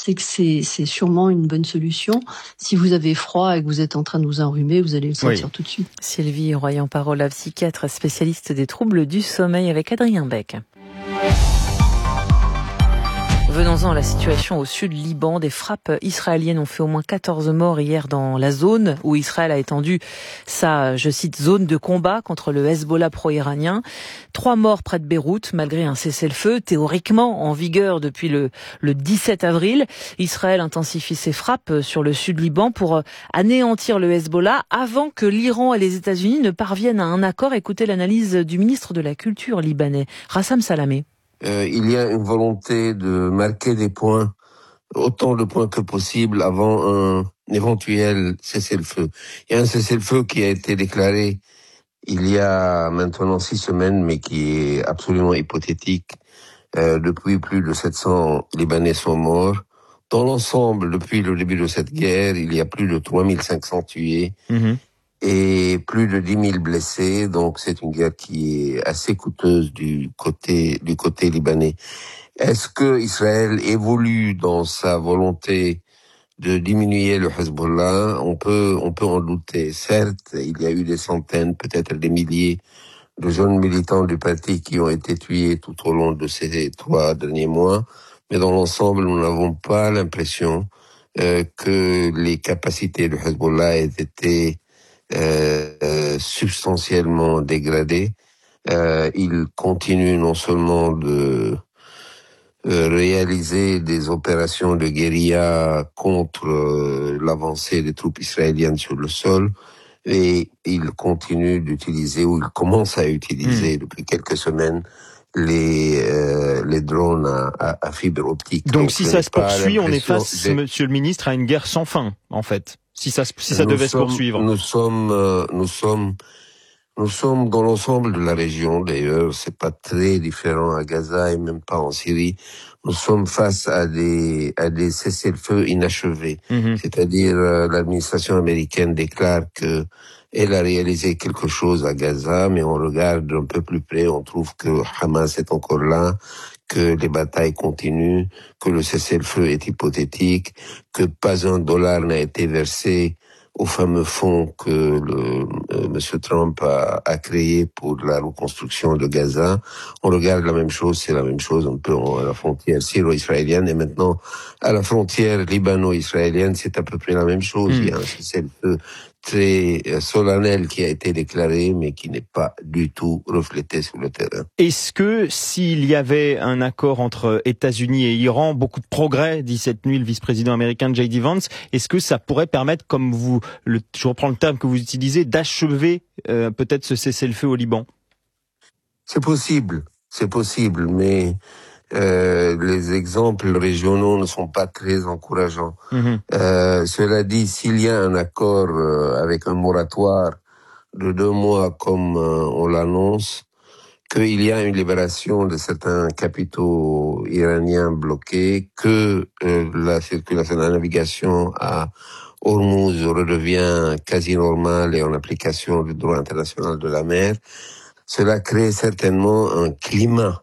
c'est que c'est sûrement une bonne solution. Si vous avez froid et que vous êtes en train de vous enrhumer, vous allez le sentir tout de suite. Sylvie Royan-Parola, psychiatre spécialiste des troubles du sommeil avec Adrien Beck. Venons-en à la situation au sud Liban. Des frappes israéliennes ont fait au moins 14 morts hier dans la zone où Israël a étendu sa, je cite, zone de combat contre le Hezbollah pro-iranien. 3 morts près de Beyrouth, malgré un cessez-le-feu théoriquement en vigueur depuis le 17 avril. Israël intensifie ses frappes sur le sud Liban pour anéantir le Hezbollah avant que l'Iran et les États-Unis ne parviennent à un accord. Écoutez l'analyse du ministre de la Culture libanais, Rassam Salamé. Il y a une volonté de marquer des points, autant de points que possible avant un éventuel cessez-le-feu. Il y a un cessez-le-feu qui a été déclaré il y a maintenant 6 semaines, mais qui est absolument hypothétique. Depuis, plus de 700 Libanais sont morts. Dans l'ensemble, depuis le début de cette guerre, il y a plus de 3500 tués. Et plus de 10 000 blessés, donc c'est une guerre qui est assez coûteuse du côté libanais. Est-ce que Israël évolue dans sa volonté de diminuer le Hezbollah? On peut en douter. Certes, il y a eu des centaines, peut-être des milliers de jeunes militants du parti qui ont été tués tout au long de ces 3 derniers mois, mais dans l'ensemble, nous n'avons pas l'impression que les capacités du Hezbollah aient été substantiellement dégradé. Il continue non seulement de réaliser des opérations de guérilla contre l'avancée des troupes israéliennes sur le sol, et il continue d'utiliser, ou il commence à utiliser depuis quelques semaines, les drones à fibre optique. Donc si ça se poursuit, on est face, monsieur le ministre, à une guerre sans fin, en fait. Si ça devait se poursuivre. Nous sommes dans l'ensemble de la région, d'ailleurs, c'est pas très différent à Gaza et même pas en Syrie. Nous sommes face à des cessez-le-feu inachevés. C'est-à-dire, l'administration américaine déclare que elle a réalisé quelque chose à Gaza, mais on regarde un peu plus près, on trouve que Hamas est encore là, que les batailles continuent, que le cessez-le-feu est hypothétique, que pas un dollar n'a été versé au fameux fonds que Monsieur Trump a créé pour la reconstruction de Gaza. On regarde la même chose, c'est la même chose un peu à la frontière syro-israélienne, et maintenant à la frontière libano-israélienne, c'est à peu près la même chose. Il y a un cessez-le-feu très solennel qui a été déclaré, mais qui n'est pas du tout reflété sur le terrain. Est-ce que s'il y avait un accord entre États-Unis et Iran, beaucoup de progrès, dit cette nuit le vice-président américain J.D. Vance, est-ce que ça pourrait permettre, comme je reprends le terme que vous utilisez, d'achever peut-être ce cessez-le-feu au Liban? C'est possible, mais les exemples régionaux ne sont pas très encourageants. Cela dit, s'il y a un accord avec un moratoire de 2 mois comme on l'annonce, qu'il y a une libération de certains capitaux iraniens bloqués, que la circulation, la navigation à Hormuz redevient quasi normale et en application du droit international de la mer, cela crée certainement un climat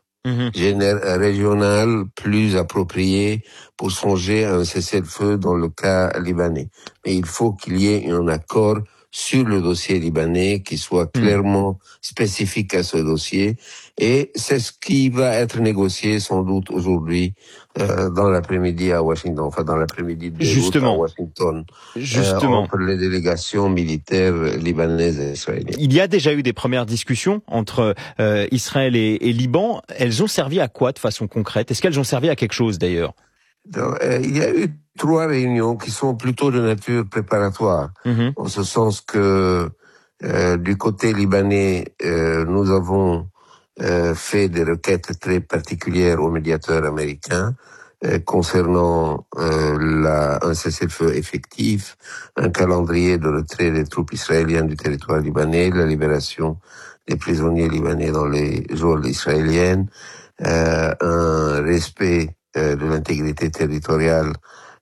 régional plus approprié pour songer à un cessez-le-feu dans le cas libanais. Mais il faut qu'il y ait un accord sur le dossier libanais qui soit clairement spécifique à ce dossier, et c'est ce qui va être négocié sans doute aujourd'hui dans l'après-midi à Washington, enfin dans l'après-midi de Beyrouth à Washington, entre les délégations militaires libanaises et israéliennes. Il y a déjà eu des premières discussions entre Israël et Liban. Elles ont servi à quoi de façon concrète? Est-ce qu'elles ont servi à quelque chose d'ailleurs? Il y a eu 3 réunions qui sont plutôt de nature préparatoire, en ce sens que du côté libanais, nous avons fait des requêtes très particulières aux médiateurs américains concernant un cessez-le-feu effectif, un calendrier de retrait des troupes israéliennes du territoire libanais, la libération des prisonniers libanais dans les zones israéliennes, un respect de l'intégrité territoriale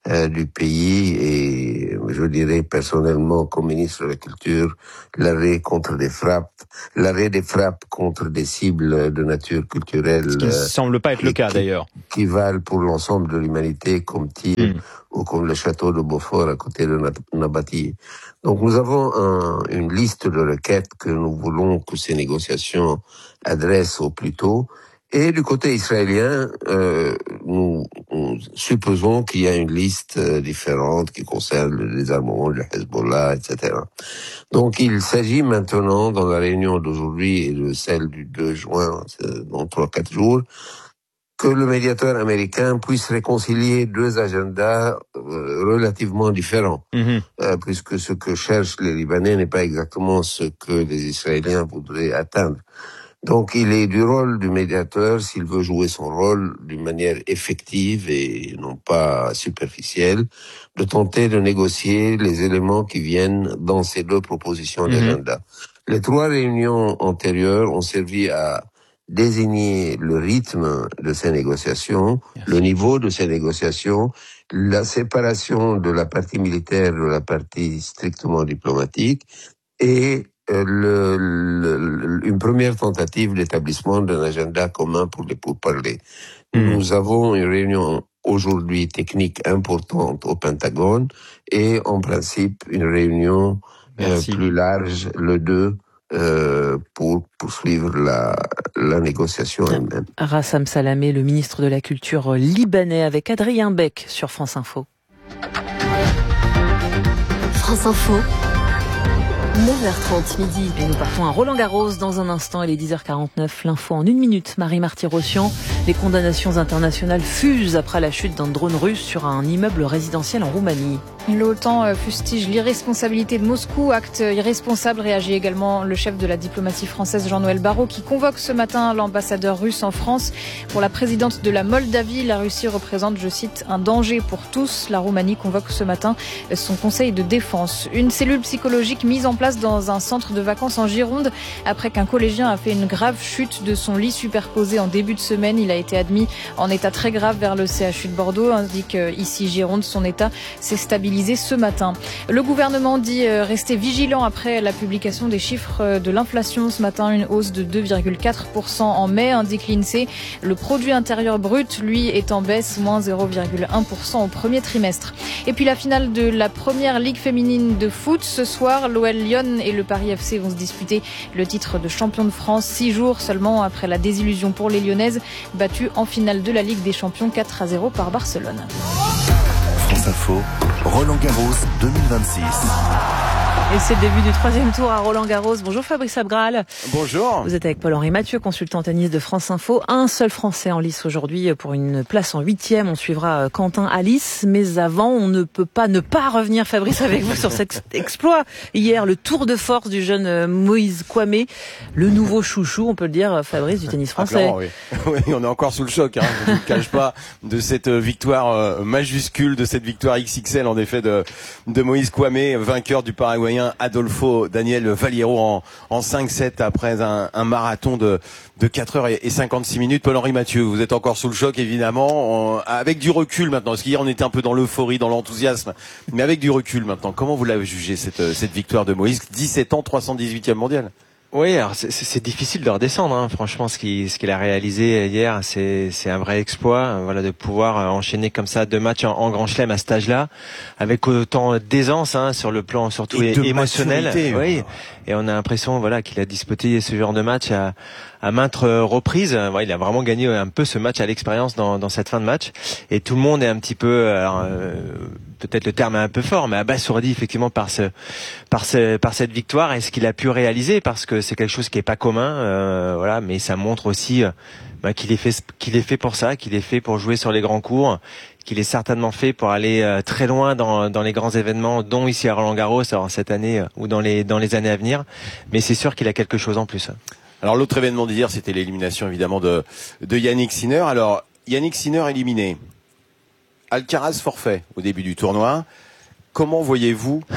du pays, et je dirais personnellement comme ministre de la Culture, l'arrêt des frappes contre des cibles de nature culturelle. Ce qui ne semble pas être le cas d'ailleurs. Qui valent pour l'ensemble de l'humanité, comme Tyr ou comme le château de Beaufort à côté de Nabati. Donc nous avons une liste de requêtes que nous voulons que ces négociations adressent au plus tôt. Et du côté israélien, nous supposons qu'il y a une liste différente qui concerne le désarmement, le Hezbollah, etc. Donc il s'agit maintenant, dans la réunion d'aujourd'hui et de celle du 2 juin, dans 3-4 jours, que le médiateur américain puisse réconcilier deux agendas relativement différents, puisque ce que cherchent les Libanais n'est pas exactement ce que les Israéliens voudraient atteindre. Donc il est du rôle du médiateur, s'il veut jouer son rôle d'une manière effective et non pas superficielle, de tenter de négocier les éléments qui viennent dans ces deux propositions d'agenda. Les 3 réunions antérieures ont servi à désigner le rythme de ces négociations, le niveau de ces négociations, la séparation de la partie militaire de la partie strictement diplomatique et une première tentative d'établissement d'un agenda commun pour les pourparlers. Nous avons une réunion aujourd'hui technique importante au Pentagone et en principe une réunion plus large le 2 pour poursuivre la négociation elle-même. Rassam Salamé, le ministre de la Culture libanais, avec Adrien Beck sur France Info. France Info. 9h30 midi. Et nous partons à Roland-Garros dans un instant. Il est 10h49. L'info en 1 minute. Marie Marty-Rossian. Les condamnations internationales fusent après la chute d'un drone russe sur un immeuble résidentiel en Roumanie. L'OTAN fustige l'irresponsabilité de Moscou. Acte irresponsable, réagit également le chef de la diplomatie française Jean-Noël Barrot, qui convoque ce matin l'ambassadeur russe en France. Pour la présidente de la Moldavie, la Russie représente, je cite, un danger pour tous. La Roumanie convoque ce matin son conseil de défense. Une cellule psychologique mise en place dans un centre de vacances en Gironde après qu'un collégien a fait une grave chute de son lit superposé en début de semaine. Il a été admis en état très grave vers le CHU de Bordeaux, indique ici Gironde. Son état s'est stabilisé ce matin. Le gouvernement dit rester vigilant après la publication des chiffres de l'inflation ce matin, une hausse de 2,4% en mai, indique l'INSEE. Le produit intérieur brut, lui, est en baisse, moins 0,1% au premier trimestre. Et puis la finale de la première ligue féminine de foot ce soir, l'OL Lyon et le Paris FC vont se disputer le titre de champion de France 6 jours seulement après la désillusion pour les Lyonnaises, battues en finale de la Ligue des Champions 4-0 par Barcelone. France Info, Roland-Garros 2026. Et c'est le début du 3e tour à Roland-Garros. Bonjour Fabrice Abgral. Bonjour. Vous êtes avec Paul-Henri Mathieu, consultant tennis de France Info. Un seul Français en lice aujourd'hui pour une place en 8e. On suivra Quentin Alice. Mais avant, on ne peut pas ne pas revenir, Fabrice, avec vous sur cet exploit. Hier, le tour de force du jeune Moïse Kouamé. Le nouveau chouchou, on peut le dire, Fabrice, du tennis français. Oui. Oui, on est encore sous le choc. Je ne vous cache pas de cette victoire majuscule, de cette victoire XXL en effet de Moïse Kouamé, vainqueur du Paraguayen Adolfo Daniel Valiero en 5-7 après un marathon de 4h56. Paul-Henri Mathieu, vous êtes encore sous le choc évidemment, avec du recul maintenant, parce qu'hier on était un peu dans l'euphorie, dans l'enthousiasme, mais avec du recul maintenant, comment vous l'avez jugé cette victoire de Moïse, 17 ans, 318e mondial? Oui, alors c'est difficile de redescendre. Franchement, ce qu'il a réalisé hier, c'est un vrai exploit. Voilà, de pouvoir enchaîner comme ça 2 matchs en Grand Chelem à cet âge-là, avec autant d'aisance sur le plan surtout émotionnel. Oui, et on a l'impression qu'il a disputé ce genre de match à maintes reprises. Il a vraiment gagné un peu ce match à l'expérience dans cette fin de match. Et tout le monde est un petit peu, peut-être le terme est un peu fort, mais abasourdi effectivement par cette victoire et ce qu'il a pu réaliser, parce que c'est quelque chose qui est pas commun. Mais ça montre aussi qu'il est fait pour ça, qu'il est fait pour jouer sur les grands cours, qu'il est certainement fait pour aller très loin dans les grands événements, dont ici à Roland-Garros, alors cette année ou dans les années à venir. Mais c'est sûr qu'il a quelque chose en plus. Alors l'autre événement d'hier, c'était l'élimination évidemment de Yannick Sinner. Alors Yannick Sinner éliminé, Alcaraz forfait au début du tournoi. Comment voyez-vous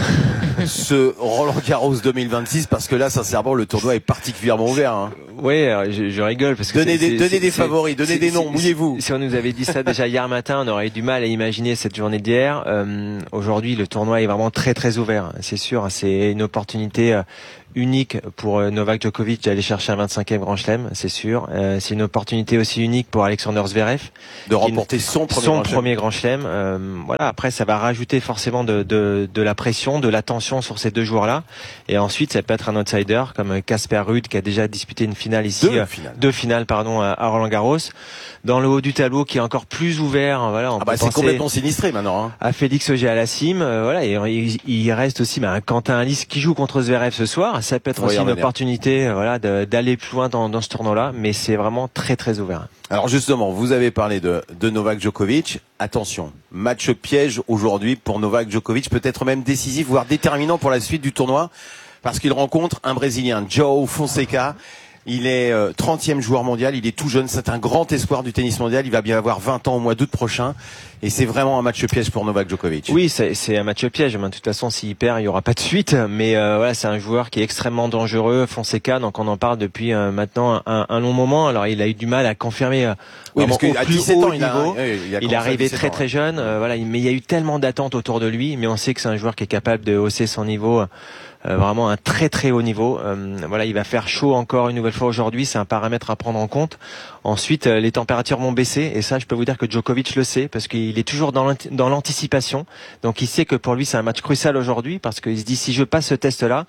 ce Roland-Garros 2026, parce que là, sincèrement, le tournoi est particulièrement ouvert. Hein. Oui, je rigole parce que donnez des favoris, donnez des noms, mouillez-vous. Si on nous avait dit ça déjà hier matin, on aurait eu du mal à imaginer cette journée d'hier. Aujourd'hui, le tournoi est vraiment très très ouvert. C'est sûr, c'est une opportunité unique pour Novak Djokovic d'aller chercher un 25e Grand Chelem, c'est sûr. C'est une opportunité aussi unique pour Alexander Zverev de remporter son premier Grand Chelem. Voilà. Après, ça va rajouter forcément de la pression, de la tension sur ces deux joueurs-là. Et ensuite, ça peut être un outsider comme Casper Ruud qui a déjà disputé une finale ici, deux finales à Roland-Garros. Dans le haut du tableau, qui est encore plus ouvert. Voilà, c'est complètement sinistré maintenant. Hein. À Félix Auger-Aliassime, voilà. Et il reste aussi Quentin Halys qui joue contre Zverev ce soir. Ça peut être aussi une opportunité, voilà, d'aller plus loin dans ce tournoi-là, mais c'est vraiment très très ouvert. Alors justement, vous avez parlé de Novak Djokovic. Attention, match piège aujourd'hui pour Novak Djokovic, peut-être même décisif, voire déterminant pour la suite du tournoi, parce qu'il rencontre un Brésilien, João Fonseca. Il est 30e joueur mondial, il est tout jeune, c'est un grand espoir du tennis mondial, il va bien avoir 20 ans au mois d'août prochain, et c'est vraiment un match piège pour Novak Djokovic. Oui, c'est un match piège, de toute façon s'il perd il n'y aura pas de suite, mais voilà, c'est un joueur qui est extrêmement dangereux, Fonseca, donc on en parle depuis maintenant un long moment. Alors il a eu du mal à confirmer parce qu'à 17 ans il est arrivé très très jeune, voilà, mais il y a eu tellement d'attentes autour de lui, mais on sait que c'est un joueur qui est capable de hausser son niveau. Vraiment un très très haut niveau. Voilà, il va faire chaud encore une nouvelle fois aujourd'hui, c'est un paramètre à prendre en compte. Ensuite, les températures vont baisser, et ça, je peux vous dire que Djokovic le sait, parce qu'il est toujours dans l'anticipation. Donc, il sait que pour lui, c'est un match crucial aujourd'hui, parce qu'il se dit, si je passe ce test-là,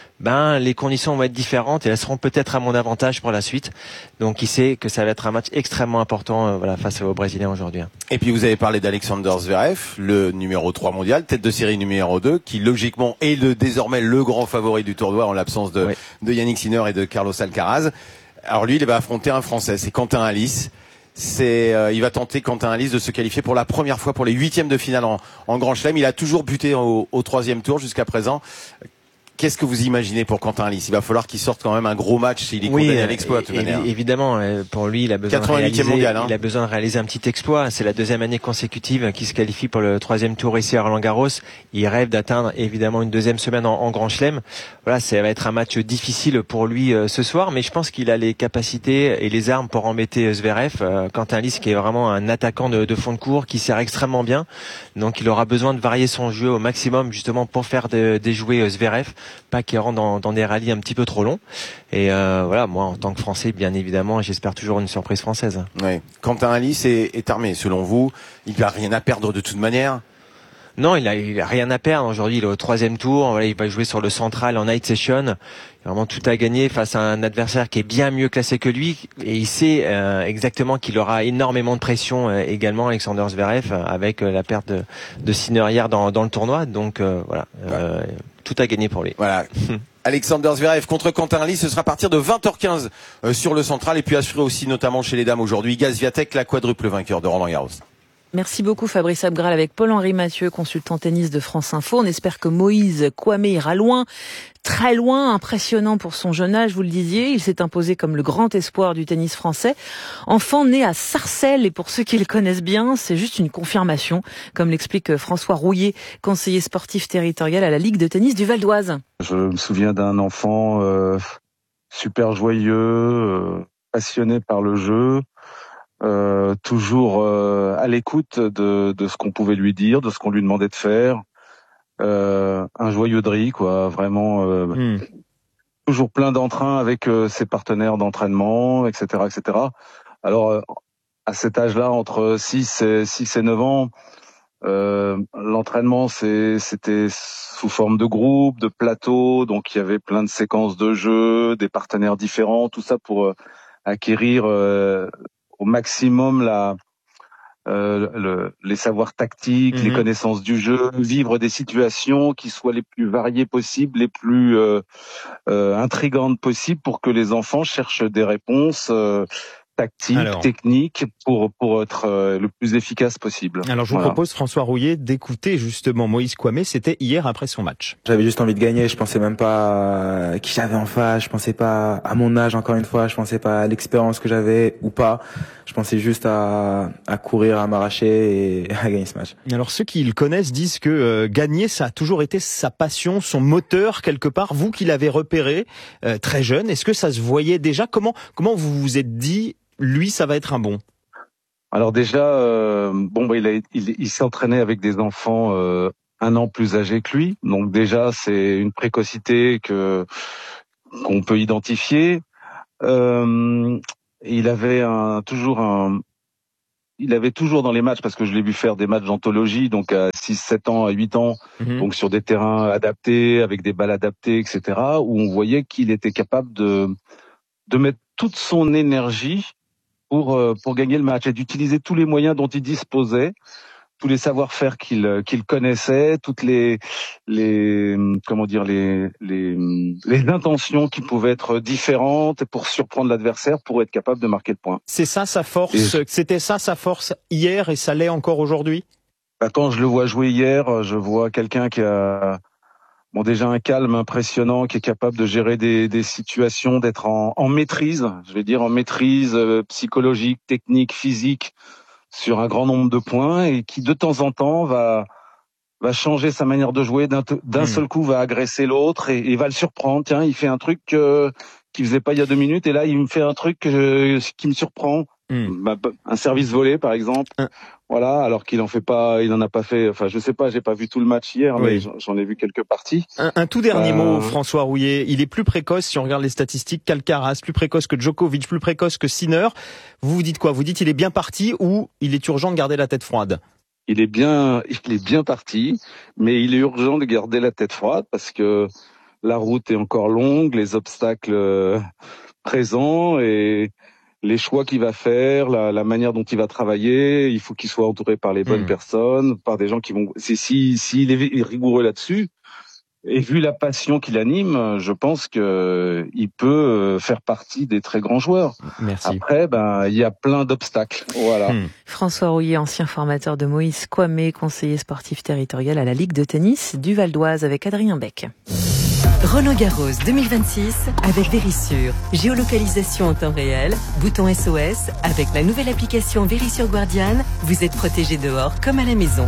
les conditions vont être différentes et elles seront peut-être à mon avantage pour la suite. Donc il sait que ça va être un match extrêmement important face aux Brésiliens aujourd'hui. Et puis vous avez parlé d'Alexander Zverev, le numéro 3 mondial, tête de série numéro 2, qui logiquement est désormais le grand favori du tournoi en l'absence de Yannick Sinner et de Carlos Alcaraz. Alors lui, il va affronter un Français, c'est Quentin Halys. Il va tenter Quentin Halys de se qualifier pour la première fois pour les 8e de finale en Grand Chelem. Il a toujours buté au 3e tour jusqu'à présent. Qu'est-ce que vous imaginez pour Quentin Halys? Il va falloir qu'il sorte quand même un gros match s'il est condamné à l'exploit. Évidemment, pour lui, il a besoin il a besoin de réaliser un petit exploit. C'est la 2e année consécutive qu'il se qualifie pour le 3e tour ici à Roland-Garros. Il rêve d'atteindre évidemment une 2e semaine en Grand Chelem. Voilà, ça va être un match difficile pour lui ce soir, mais je pense qu'il a les capacités et les armes pour embêter Zverev. Quentin Halys qui est vraiment un attaquant de fond de cours qui sert extrêmement bien. Donc il aura besoin de varier son jeu au maximum justement pour faire déjouer Zverev. Pas qu'il rentre dans des rallyes un petit peu trop longs. Et voilà, moi en tant que Français, bien évidemment, j'espère toujours une surprise française. Oui. Quentin Halys est armé, selon vous. Il n'a rien à perdre de toute manière. Non, il a rien à perdre. Aujourd'hui, il est au 3e tour. Voilà, il va jouer sur le central en night session. Il a vraiment tout à gagner face à un adversaire qui est bien mieux classé que lui. Et il sait exactement qu'il aura énormément de pression également, Alexander Zverev, avec la perte de Sinner hier dans le tournoi. Donc voilà, tout à gagner pour lui. Voilà. Alexander Zverev contre Quentin Halys, ce sera à partir de 20h15 sur le central. Et puis assuré aussi notamment chez les dames aujourd'hui, Iga Swiatek, la quadruple vainqueur de Roland-Garros. Merci beaucoup Fabrice Abgral avec Paul-Henri Mathieu, consultant tennis de France Info. On espère que Moïse Kouamé ira loin, très loin, impressionnant pour son jeune âge, vous le disiez. Il s'est imposé comme le grand espoir du tennis français. Enfant né à Sarcelles, et pour ceux qui le connaissent bien, c'est juste une confirmation, comme l'explique François Rouillet, conseiller sportif territorial à la Ligue de tennis du Val d'Oise. Je me souviens d'un enfant super joyeux, passionné par le jeu. Toujours à l'écoute de ce qu'on pouvait lui dire, de ce qu'on lui demandait de faire. Un joyeux de riz, quoi, vraiment. Toujours plein d'entrain avec ses partenaires d'entraînement, etc., etc. Alors, à cet âge-là, entre 6 et 9 ans, l'entraînement, c'était sous forme de groupe, de plateau, donc il y avait plein de séquences de jeu, des partenaires différents, tout ça pour acquérir au maximum les savoirs tactiques, les connaissances du jeu, vivre des situations qui soient les plus variées possibles, les plus intrigantes possibles pour que les enfants cherchent des réponses tactique, technique, pour être le plus efficace possible. Alors je vous propose, François Rouillet, d'écouter justement Moïse Kouamé. C'était hier après son match. J'avais juste envie de gagner. Je pensais même pas à qui j'avais en face. Je pensais pas à mon âge, encore une fois. Je pensais pas à l'expérience que j'avais ou pas. Je pensais juste à courir, à m'arracher et à gagner ce match. Alors ceux qui le connaissent disent que gagner, ça a toujours été sa passion, son moteur quelque part. Vous qui l'avez repéré très jeune, est-ce que ça se voyait déjà ? Comment vous vous êtes dit, lui, ça va être un bon ? Alors déjà, il s'entraînait avec des enfants 1 an plus âgés que lui, donc déjà c'est une précocité qu'on peut identifier. Il avait toujours dans les matchs, parce que je l'ai vu faire des matchs d'anthologie, donc à 6, 7 ans, à 8 ans, donc sur des terrains adaptés, avec des balles adaptées, etc., où on voyait qu'il était capable de mettre toute son énergie pour gagner le match et d'utiliser tous les moyens dont il disposait, tous les savoir-faire qu'il connaissait, toutes les intentions qui pouvaient être différentes pour surprendre l'adversaire, pour être capable de marquer le point. C'est ça sa force. C'était ça sa force hier et ça l'est encore aujourd'hui. Quand je le vois jouer hier, je vois quelqu'un qui a déjà un calme impressionnant, qui est capable de gérer des situations, d'être en maîtrise, je vais dire en maîtrise psychologique, technique, physique, sur un grand nombre de points, et qui de temps en temps va changer sa manière de jouer, d'un seul coup va agresser l'autre et va le surprendre. Tiens, il fait un truc qu'il faisait pas il y a 2 minutes, et là il me fait un truc qui me surprend. Un service volé par exemple. Voilà, alors qu'il en a pas fait, enfin je sais pas, j'ai pas vu tout le match hier, mais j'en ai vu quelques parties. Un tout dernier mot, François Rouillet, il est plus précoce, si on regarde les statistiques, qu'Alcaraz, plus précoce que Djokovic, plus précoce que Sinner. Vous dites quoi ? Vous dites il est bien parti ou il est urgent de garder la tête froide ? Il est bien parti, mais il est urgent de garder la tête froide parce que la route est encore longue, les obstacles présents et les choix qu'il va faire, la manière dont il va travailler, il faut qu'il soit entouré par les bonnes personnes, par des gens qui vont... S'il est rigoureux là-dessus, et vu la passion qu'il anime, je pense que il peut faire partie des très grands joueurs. Merci. Après, il y a plein d'obstacles. Voilà. François Rouillet, ancien formateur de Moïse Kouamé, conseiller sportif territorial à la Ligue de tennis du Val d'Oise avec Adrien Beck. Roland-Garros 2026 avec Verisure. Géolocalisation en temps réel, bouton SOS. Avec la nouvelle application Verisure Guardian, vous êtes protégé dehors comme à la maison.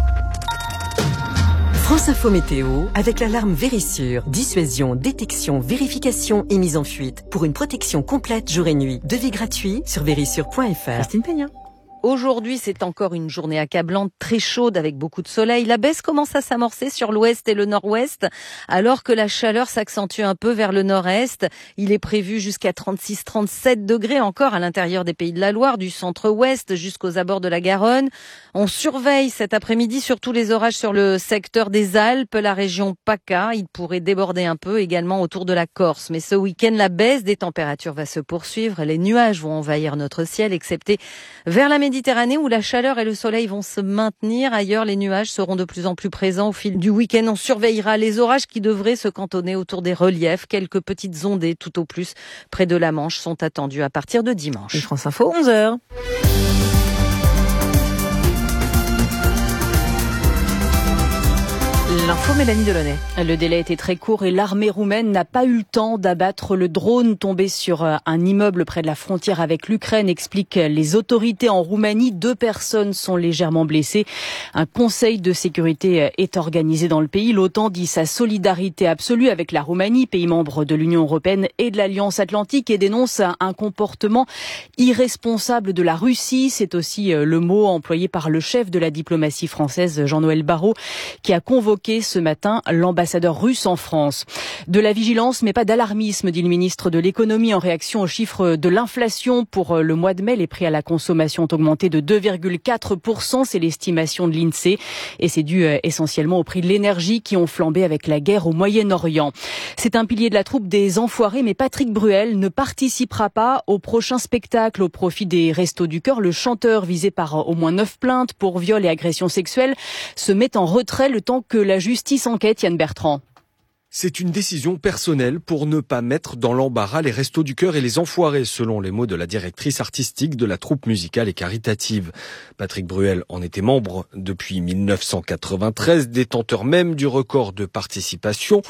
France Info Météo avec l'alarme Verisure. Dissuasion, détection, vérification et mise en fuite. Pour une protection complète jour et nuit. Devis gratuit sur verisure.fr. Christine Peña. Aujourd'hui, c'est encore une journée accablante, très chaude avec beaucoup de soleil. La baisse commence à s'amorcer sur l'ouest et le nord-ouest, alors que la chaleur s'accentue un peu vers le nord-est. Il est prévu jusqu'à 36-37 degrés encore à l'intérieur des Pays de la Loire, du centre-ouest jusqu'aux abords de la Garonne. On surveille cet après-midi surtout les orages sur le secteur des Alpes, la région PACA. Il pourrait déborder un peu également autour de la Corse. Mais ce week-end, la baisse des températures va se poursuivre. Les nuages vont envahir notre ciel, excepté vers la Méditerranée où la chaleur et le soleil vont se maintenir. Ailleurs, les nuages seront de plus en plus présents au fil du week-end. On surveillera les orages qui devraient se cantonner autour des reliefs. Quelques petites ondées tout au plus près de la Manche sont attendues à partir de dimanche. Et France Info, 11h. L'info, Mélanie Delaunay. Le délai était très court et l'armée roumaine n'a pas eu le temps d'abattre le drone tombé sur un immeuble près de la frontière avec l'Ukraine, expliquent les autorités en Roumanie. 2 personnes sont légèrement blessées. Un conseil de sécurité est organisé dans le pays. L'OTAN dit sa solidarité absolue avec la Roumanie, pays membre de l'Union européenne et de l'Alliance Atlantique, et dénonce un comportement irresponsable de la Russie. C'est aussi le mot employé par le chef de la diplomatie française, Jean-Noël Barrot, qui a convoqué ce matin l'ambassadeur russe en France. De la vigilance, mais pas d'alarmisme, dit le ministre de l'économie en réaction aux chiffres de l'inflation. Pour le mois de mai, les prix à la consommation ont augmenté de 2,4%. C'est l'estimation de l'INSEE. Et c'est dû essentiellement au prix de l'énergie qui ont flambé avec la guerre au Moyen-Orient. C'est un pilier de la troupe des Enfoirés, mais Patrick Bruel ne participera pas au prochain spectacle au profit des Restos du Cœur. Le chanteur, visé par au moins 9 plaintes pour viol et agression sexuelle, se met en retrait le temps que la justice enquête. Yann Bertrand. C'est une décision personnelle pour ne pas mettre dans l'embarras les Restos du Cœur et les Enfoirés, selon les mots de la directrice artistique de la troupe musicale et caritative. Patrick Bruel en était membre depuis 1993, détenteur même du record de participation,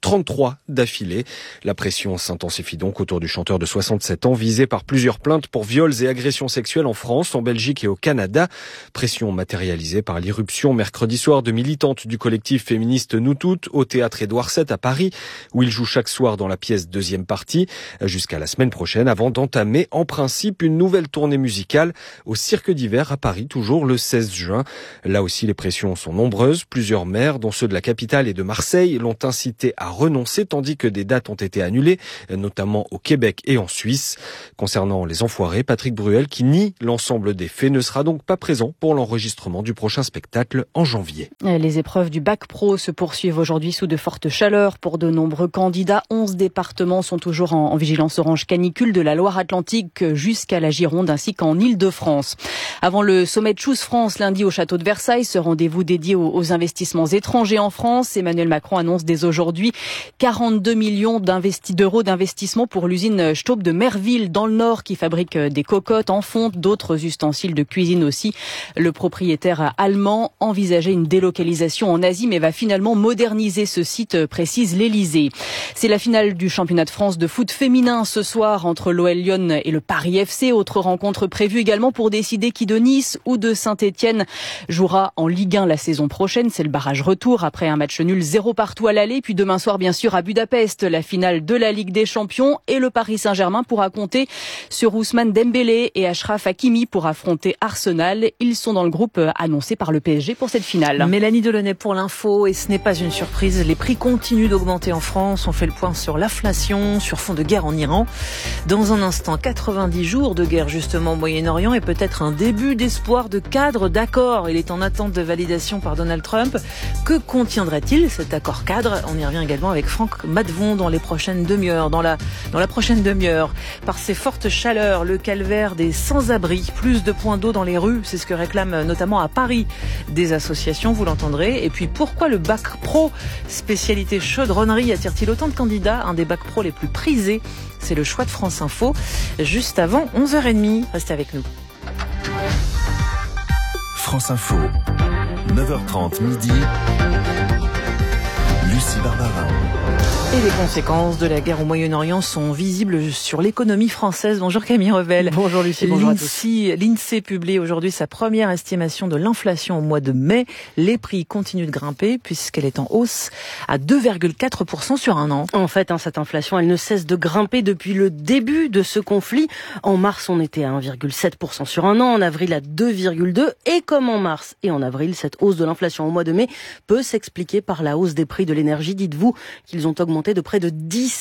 33 d'affilée. La pression s'intensifie donc autour du chanteur de 67 ans, visé par plusieurs plaintes pour viols et agressions sexuelles en France, en Belgique et au Canada. Pression matérialisée par l'irruption mercredi soir de militantes du collectif féministe Nous Toutes au théâtre Édouard VII à Paris, où il joue chaque soir dans la pièce deuxième partie, jusqu'à la semaine prochaine, avant d'entamer en principe une nouvelle tournée musicale au Cirque d'hiver à Paris, toujours le 16 juin. Là aussi, les pressions sont nombreuses. Plusieurs maires, dont ceux de la capitale et de Marseille, l'ont incité à renoncer, tandis que des dates ont été annulées, notamment au Québec et en Suisse. Concernant les Enfoirés, Patrick Bruel, qui nie l'ensemble des faits, ne sera donc pas présent pour l'enregistrement du prochain spectacle en janvier. Les épreuves du bac pro se poursuivent aujourd'hui sous de fortes chaleurs pour de nombreux candidats. 11 départements sont toujours en vigilance orange canicule, de la Loire-Atlantique jusqu'à la Gironde ainsi qu'en Île-de-France. Avant le sommet de Choose France lundi au château de Versailles, ce rendez-vous dédié aux investissements étrangers en France, Emmanuel Macron annonce dès aujourd'hui 42 millions d'euros d'investissement pour l'usine Staub de Merville dans le Nord qui fabrique des cocottes en fonte, d'autres ustensiles de cuisine aussi. Le propriétaire allemand envisageait une délocalisation en Asie mais va finalement moderniser ce site, précise l'Elysée. C'est la finale du championnat de France de foot féminin ce soir entre l'OL Lyon et le Paris FC. Autre rencontre prévue également pour décider qui de Nice ou de Saint-Etienne jouera en Ligue 1 la saison prochaine. C'est le barrage retour après un match nul 0-0 à l'aller. Puis demain soir, bien sûr, à Budapest, la finale de la Ligue des Champions et le Paris Saint-Germain pourra compter sur Ousmane Dembélé et Achraf Hakimi pour affronter Arsenal. Ils sont dans le groupe annoncé par le PSG pour cette finale. Mélanie Delaunay pour l'info, et ce n'est pas une surprise, les prix continuent d'augmenter en France. On fait le point sur l'inflation, sur fond de guerre en Iran. Dans un instant, 90 jours de guerre justement au Moyen-Orient et peut-être un début d'espoir de cadre d'accord. Il est en attente de validation par Donald Trump. Que contiendrait-il cet accord cadre? On y revient également avec Franck Madvon dans les prochaines demi-heures. Dans la prochaine demi-heure, par ces fortes chaleurs, le calvaire des sans-abri, plus de points d'eau dans les rues, c'est ce que réclament notamment à Paris des associations, vous l'entendrez. Et puis pourquoi le bac pro, spécialité chaudronnerie, attire-t-il autant de candidats? Un des bacs pro les plus prisés, c'est le choix de France Info, juste avant 11h30. Restez avec nous. France Info, 9h30 midi. Lucie Barbara. Et les conséquences de la guerre au Moyen-Orient sont visibles sur l'économie française. Bonjour Camille Revel. Bonjour Lucie, bonjour à tous. L'INSEE publie aujourd'hui sa première estimation de l'inflation au mois de mai. Les prix continuent de grimper puisqu'elle est en hausse à 2,4% sur un an. En fait, cette inflation, elle ne cesse de grimper depuis le début de ce conflit. En mars, on était à 1,7% sur un an, en avril à 2,2%. Et comme en mars et en avril, cette hausse de l'inflation au mois de mai peut s'expliquer par la hausse des prix de l'énergie. Dites-vous qu'ils ont augmenté de près de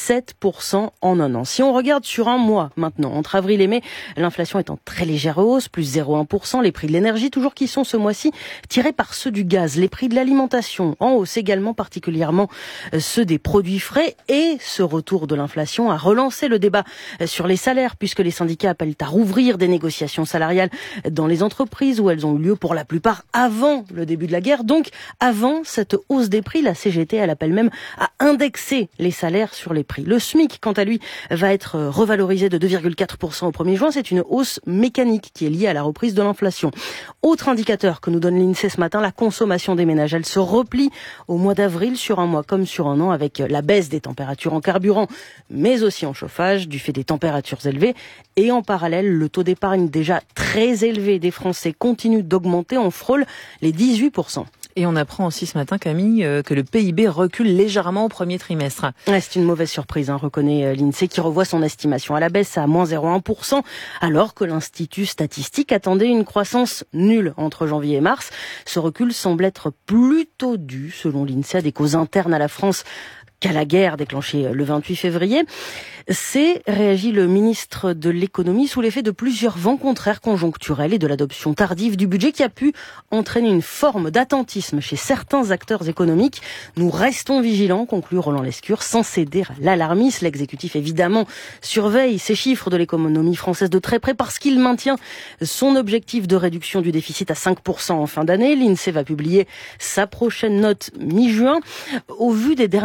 17% en un an. Si on regarde sur un mois maintenant, entre avril et mai, l'inflation est en très légère hausse, plus 0,1%. Les prix de l'énergie, toujours qui sont ce mois-ci tirés par ceux du gaz. Les prix de l'alimentation en hausse également, particulièrement ceux des produits frais. Et ce retour de l'inflation a relancé le débat sur les salaires, puisque les syndicats appellent à rouvrir des négociations salariales dans les entreprises où elles ont eu lieu pour la plupart avant le début de la guerre. Donc avant cette hausse des prix, la CGT, elle appelle même à indexer les salaires sur les prix. Le SMIC, quant à lui, va être revalorisé de 2,4% au 1er juin. C'est une hausse mécanique qui est liée à la reprise de l'inflation. Autre indicateur que nous donne l'INSEE ce matin, la consommation des ménages. Elle se replie au mois d'avril sur un mois comme sur un an avec la baisse des températures en carburant, mais aussi en chauffage, du fait des températures élevées. Et en parallèle, le taux d'épargne déjà très élevé des Français continue d'augmenter. On frôle les 18%. Et on apprend aussi ce matin, Camille, que le PIB recule légèrement au premier trimestre. Ouais, c'est une mauvaise surprise, reconnaît l'INSEE, qui revoit son estimation à la baisse à moins 0,1%, alors que l'Institut statistique attendait une croissance nulle entre janvier et mars. Ce recul semble être plutôt dû, selon l'INSEE, à des causes internes à la France qu'à la guerre déclenchée le 28 février. C'est, réagit le ministre de l'économie, sous l'effet de plusieurs vents contraires conjoncturels et de l'adoption tardive du budget qui a pu entraîner une forme d'attentisme chez certains acteurs économiques. Nous restons vigilants, conclut Roland Lescure, sans céder à l'alarmisme. L'exécutif, évidemment, surveille ces chiffres de l'économie française de très près parce qu'il maintient son objectif de réduction du déficit à 5% en fin d'année. L'INSEE va publier sa prochaine note mi-juin. Au vu des dernières enquêtes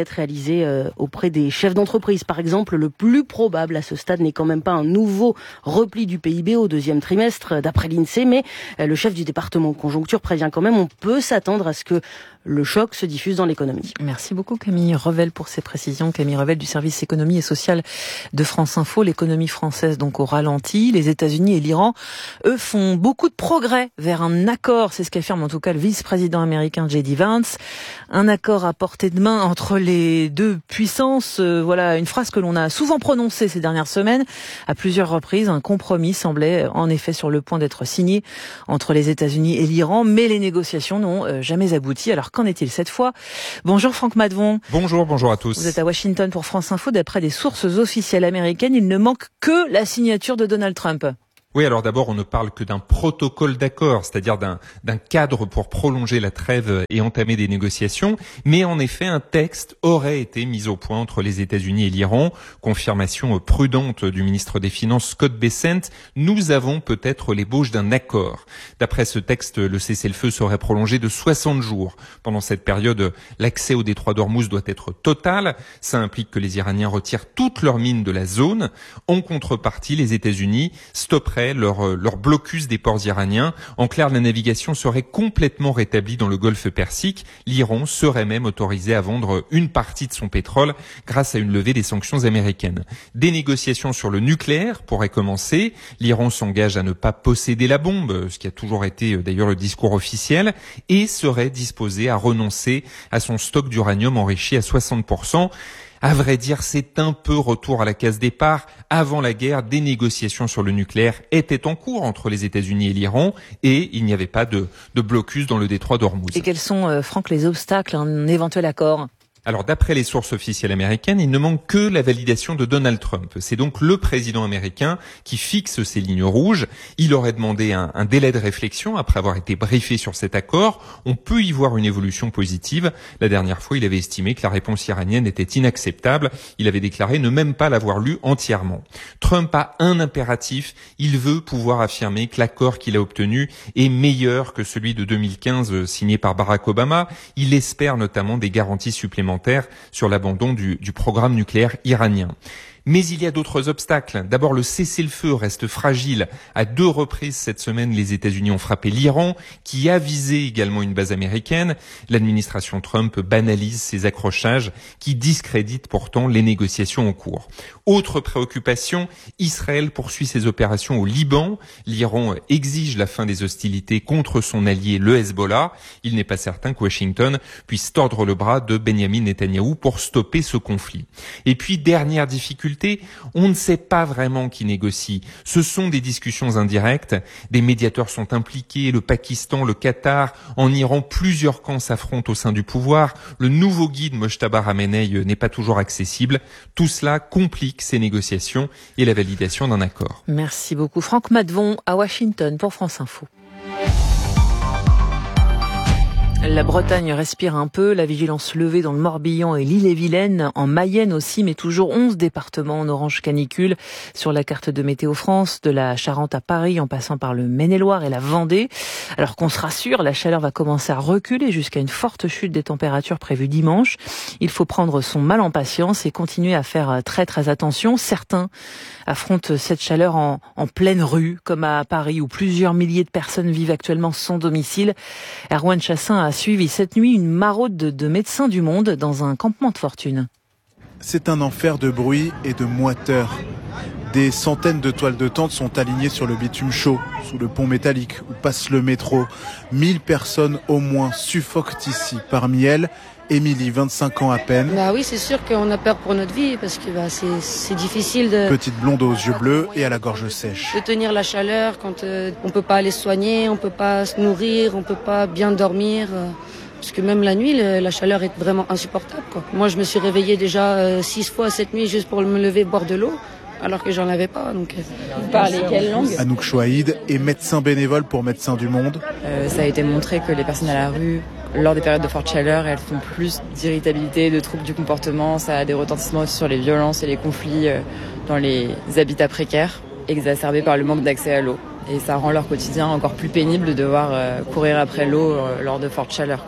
être réalisé auprès des chefs d'entreprise. Par exemple, le plus probable à ce stade n'est quand même pas un nouveau repli du PIB au deuxième trimestre, d'après l'INSEE, mais le chef du département conjoncture prévient quand même, on peut s'attendre à ce que le choc se diffuse dans l'économie. Merci beaucoup Camille Revel pour ces précisions. Camille Revel du service économie et social de France Info. L'économie française donc au ralenti. Les États-Unis et l'Iran, eux, font beaucoup de progrès vers un accord. C'est ce qu'affirme en tout cas le vice-président américain J.D. Vance. Un accord à portée de main entre les deux puissances. Voilà une phrase que l'on a souvent prononcée ces dernières semaines à plusieurs reprises. Un compromis semblait en effet sur le point d'être signé entre les États-Unis et l'Iran, mais les négociations n'ont jamais abouti. Alors qu'en est-il cette fois? Bonjour Franck Madvon. Bonjour à tous. Vous êtes à Washington pour France Info. D'après des sources officielles américaines, il ne manque que la signature de Donald Trump. Oui, alors d'abord, on ne parle que d'un protocole d'accord, c'est-à-dire d'un cadre pour prolonger la trêve et entamer des négociations. Mais en effet, un texte aurait été mis au point entre les États-Unis et l'Iran. Confirmation prudente du ministre des Finances Scott Bessent. Nous avons peut-être l'ébauche d'un accord. D'après ce texte, le cessez-le-feu serait prolongé de 60 jours. Pendant cette période, l'accès au détroit d'Ormuz doit être total. Ça implique que les Iraniens retirent toutes leurs mines de la zone. En contrepartie, les États-Unis stopperaient leur blocus des ports iraniens. En clair, la navigation serait complètement rétablie dans le golfe Persique. L'Iran serait même autorisé à vendre une partie de son pétrole grâce à une levée des sanctions américaines. Des négociations sur le nucléaire pourraient commencer. L'Iran s'engage à ne pas posséder la bombe, ce qui a toujours été d'ailleurs le discours officiel, et serait disposé à renoncer à son stock d'uranium enrichi à 60%. À vrai dire, c'est un peu retour à la case départ. Avant la guerre, des négociations sur le nucléaire étaient en cours entre les États-Unis et l'Iran et il n'y avait pas de blocus dans le détroit d'Ormuz. Et quels sont, Franck, les obstacles à un éventuel accord ? Alors, d'après les sources officielles américaines, il ne manque que la validation de Donald Trump. C'est donc le président américain qui fixe ces lignes rouges. Il aurait demandé un délai de réflexion après avoir été briefé sur cet accord. On peut y voir une évolution positive. La dernière fois, il avait estimé que la réponse iranienne était inacceptable. Il avait déclaré ne même pas l'avoir lu entièrement. Trump a un impératif. Il veut pouvoir affirmer que l'accord qu'il a obtenu est meilleur que celui de 2015 signé par Barack Obama. Il espère notamment des garanties supplémentaires sur l'abandon du programme nucléaire iranien. Mais il y a d'autres obstacles. D'abord, le cessez-le-feu reste fragile. À 2 reprises cette semaine, les États-Unis ont frappé l'Iran, qui a visé également une base américaine. L'administration Trump banalise ces accrochages qui discréditent pourtant les négociations en cours. Autre préoccupation, Israël poursuit ses opérations au Liban. L'Iran exige la fin des hostilités contre son allié, le Hezbollah. Il n'est pas certain que Washington puisse tordre le bras de Benyamin Netanyahou pour stopper ce conflit. Et puis, dernière difficulté, on ne sait pas vraiment qui négocie. Ce sont des discussions indirectes. Des médiateurs sont impliqués, le Pakistan, le Qatar. En Iran, plusieurs camps s'affrontent au sein du pouvoir. Le nouveau guide Mojtaba Khamenei n'est pas toujours accessible. Tout cela complique ces négociations et la validation d'un accord. Merci beaucoup Franck Madvon à Washington pour France Info. La Bretagne respire un peu, la vigilance levée dans le Morbihan et l'Ille-et-Vilaine, en Mayenne aussi, mais toujours 11 départements en orange canicule sur la carte de Météo France, de la Charente à Paris en passant par le Maine-et-Loire et la Vendée. Alors qu'on se rassure, la chaleur va commencer à reculer jusqu'à une forte chute des températures prévues dimanche. Il faut prendre son mal en patience et continuer à faire très très attention. Certains affrontent cette chaleur en pleine rue, comme à Paris où plusieurs milliers de personnes vivent actuellement sans domicile. Erwan Chassin a suivi cette nuit une maraude de médecins du monde dans un campement de fortune. C'est un enfer de bruit et de moiteur. Des centaines de toiles de tente sont alignées sur le bitume chaud, sous le pont métallique où passe le métro. 1000 personnes au moins suffoquent ici. Parmi elles, Émilie, 25 ans à peine. Oui, c'est sûr qu'on a peur pour notre vie parce que c'est difficile de... Petite blonde aux yeux bleus et à la gorge sèche. De tenir la chaleur quand on peut pas aller se soigner, on peut pas se nourrir, on peut pas bien dormir. Parce que même la nuit, la chaleur est vraiment insupportable, quoi. Moi, je me suis réveillée déjà 6 fois cette nuit juste pour me lever boire de l'eau. Alors que j'en avais pas. Donc... Vous parlez quelle langue ? Anouk Chouaïd est médecin bénévole pour Médecins du Monde. Ça a été montré que les personnes à la rue, lors des périodes de forte chaleur, elles font plus d'irritabilité, de troubles du comportement. Ça a des retentissements aussi sur les violences et les conflits dans les habitats précaires, exacerbés par le manque d'accès à l'eau. Et ça rend leur quotidien encore plus pénible de devoir courir après l'eau lors de fortes chaleurs.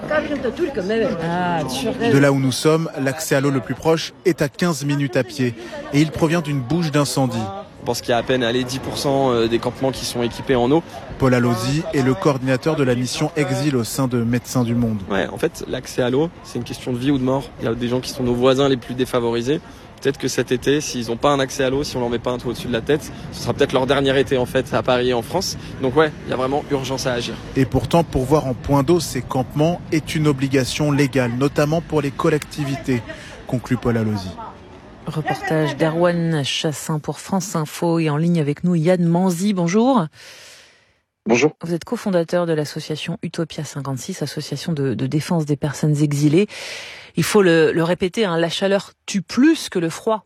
De là où nous sommes, l'accès à l'eau le plus proche est à 15 minutes à pied. Et il provient d'une bouche d'incendie. Je pense qu'il y a à peine 10% des campements qui sont équipés en eau. Paul Allozy est le coordinateur de la mission Exil au sein de Médecins du Monde. Ouais, en fait, l'accès à l'eau, c'est une question de vie ou de mort. Il y a des gens qui sont nos voisins les plus défavorisés. Peut-être que cet été, s'ils n'ont pas un accès à l'eau, si on leur met pas un toit au-dessus de la tête, ce sera peut-être leur dernier été en fait à Paris et en France. Donc ouais, il y a vraiment urgence à agir. Et pourtant, pourvoir en point d'eau ces campements est une obligation légale, notamment pour les collectivités, conclut Paul Allozy. Reportage d'Erwan Chassin pour France Info et en ligne avec nous Yann Manzi. Bonjour. Bonjour. Vous êtes cofondateur de l'association Utopia 56, association de défense des personnes exilées. Il faut le répéter, la chaleur tue plus que le froid.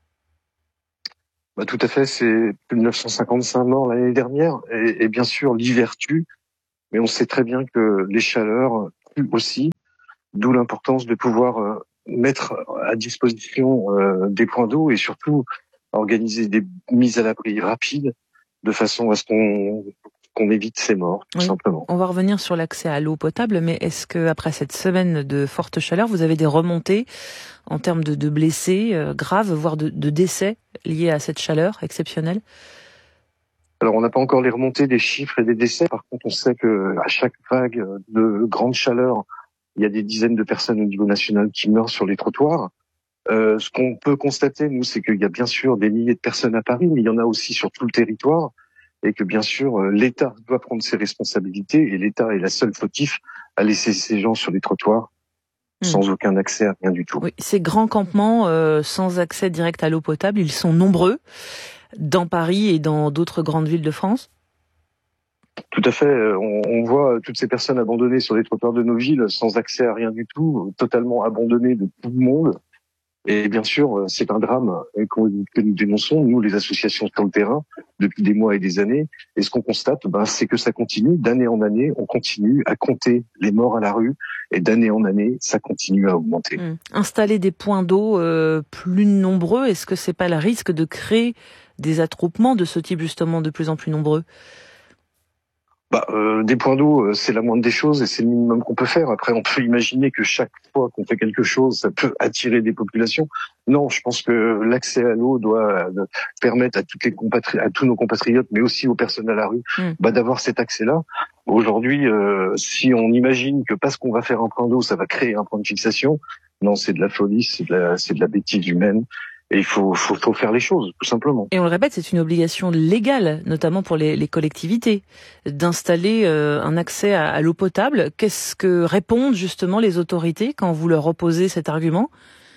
Tout à fait, c'est plus de 955 morts l'année dernière et bien sûr l'hiver tue, mais on sait très bien que les chaleurs tuent aussi, d'où l'importance de pouvoir mettre à disposition des points d'eau et surtout organiser des mises à l'abri rapides de façon à ce qu'on évite ces morts, tout simplement. On va revenir sur l'accès à l'eau potable, mais est-ce que après cette semaine de forte chaleur, vous avez des remontées en termes de blessés graves, voire de décès liés à cette chaleur exceptionnelle? Alors, on n'a pas encore les remontées des chiffres et des décès. Par contre, on sait que à chaque vague de grande chaleur, il y a des dizaines de personnes au niveau national qui meurent sur les trottoirs. Ce qu'on peut constater, nous, c'est qu'il y a bien sûr des milliers de personnes à Paris, mais il y en a aussi sur tout le territoire, et que bien sûr, l'État doit prendre ses responsabilités, et l'État est la seule fautif à laisser ces gens sur les trottoirs sans aucun accès à rien du tout. Oui, ces grands campements sans accès direct à l'eau potable, ils sont nombreux dans Paris et dans d'autres grandes villes de France? Tout à fait. On voit toutes ces personnes abandonnées sur les trottoirs de nos villes, sans accès à rien du tout, totalement abandonnées de tout le monde. Et bien sûr, c'est un drame que nous dénonçons, nous, les associations sur le terrain, depuis des mois et des années. Et ce qu'on constate, c'est que ça continue. D'année en année, on continue à compter les morts à la rue. Et d'année en année, ça continue à augmenter. Installer des points d'eau plus nombreux, est-ce que c'est pas le risque de créer des attroupements de ce type, justement, de plus en plus nombreux? Des points d'eau, c'est la moindre des choses et c'est le minimum qu'on peut faire. Après, on peut imaginer que chaque fois qu'on fait quelque chose, ça peut attirer des populations. Non, je pense que l'accès à l'eau doit permettre à tous nos compatriotes, mais aussi aux personnes à la rue, d'avoir cet accès-là. Aujourd'hui, si on imagine que parce qu'on va faire un point d'eau, ça va créer un point de fixation, non, c'est de la folie, c'est de la bêtise humaine. Et il faut faire les choses, tout simplement. Et on le répète, c'est une obligation légale, notamment pour les collectivités, d'installer un accès à l'eau potable. Qu'est-ce que répondent justement les autorités quand vous leur opposez cet argument?